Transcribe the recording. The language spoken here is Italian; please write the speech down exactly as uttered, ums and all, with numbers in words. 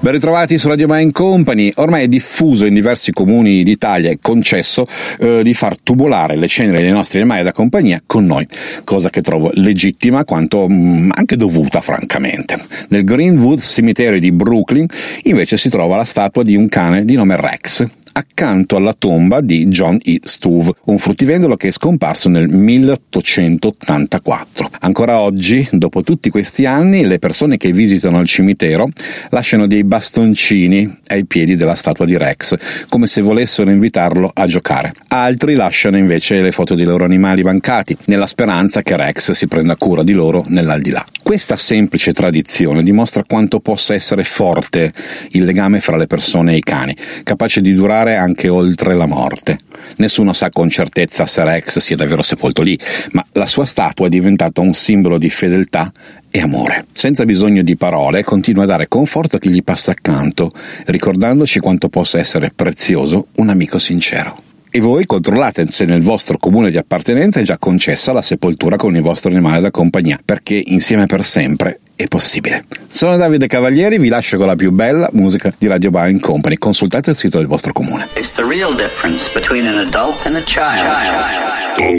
Ben ritrovati su Radio Mind Company. Ormai è diffuso in diversi comuni d'Italia e concesso eh, di far tubolare le ceneri dei nostri animali da compagnia con noi, cosa che trovo legittima quanto mh, anche dovuta, francamente. Nel Greenwood Cemetery di Brooklyn invece si trova la statua di un cane di nome Rex, accanto alla tomba di John E. Stuve, un fruttivendolo che è scomparso nel milleottocentottantaquattro. Ancora oggi, dopo tutti questi anni, le persone che visitano il cimitero lasciano dei bastoncini ai piedi della statua di Rex, come se volessero invitarlo a giocare. Altri lasciano invece le foto dei loro animali mancati, nella speranza che Rex si prenda cura di loro nell'aldilà. Questa semplice tradizione dimostra quanto possa essere forte il legame fra le persone e i cani, capace di durare anche oltre la morte. Nessuno sa con certezza se Rex sia davvero sepolto lì, ma la sua statua è diventata un simbolo di fedeltà e amore. Senza bisogno di parole, continua a dare conforto a chi gli passa accanto, ricordandoci quanto possa essere prezioso un amico sincero. E voi controllate se nel vostro comune di appartenenza è già concessa la sepoltura con il vostro animale da compagnia, perché insieme per sempre è possibile. Sono Davide Cavalieri, vi lascio con la più bella musica di Radio Mind Company. Consultate il sito del vostro comune. It's the real difference between an adult and a child.